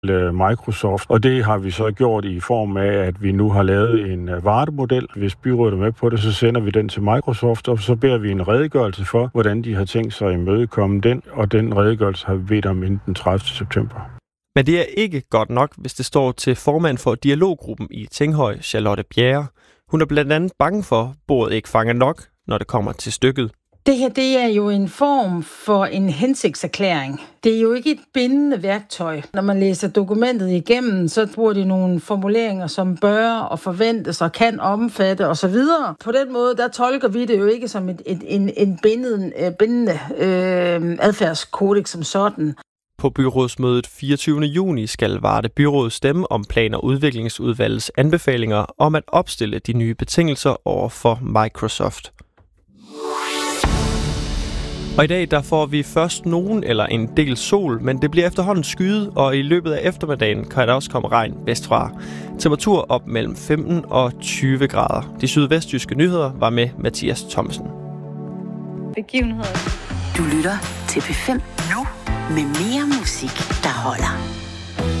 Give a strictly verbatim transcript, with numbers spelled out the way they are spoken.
Microsoft, og det har vi så gjort i form af, at vi nu har lavet en vartemodel. Hvis byrådet er med på det, så sender vi den til Microsoft, og så beder vi en redegørelse for, hvordan de har tænkt sig at imødekomme den, og den redegørelse har vi bedt om inden den tredivte september. Men det er ikke godt nok, hvis det står til formand for dialoggruppen i Tinghøj, Charlotte Bjerre. Hun er blandt andet bange for, at bordet ikke fanger nok, når det kommer til stykket. Det her, det er jo en form for en hensigtserklæring. Det er jo ikke et bindende værktøj. Når man læser dokumentet igennem, så bruger de nogle formuleringer, som bør og forventes og kan omfatte osv. På den måde, der tolker vi det jo ikke som et, et, en, en bindende, bindende øh, adfærdskodex som sådan. På byrådsmødet fireogtyvende juni skal Varde Byråd stemme om plan- og udviklingsudvalgets anbefalinger om at opstille de nye betingelser over for Microsoft. Og i dag der får vi først nogen eller en del sol, men det bliver efterhånden skyet, og i løbet af eftermiddagen kan der også komme regn vestfra. Temperatur op mellem femten og tyve grader. De sydvestjyske nyheder var med Mathias Thomsen. Begivenheder. Du lytter til P fem nu med mere musik, der holder.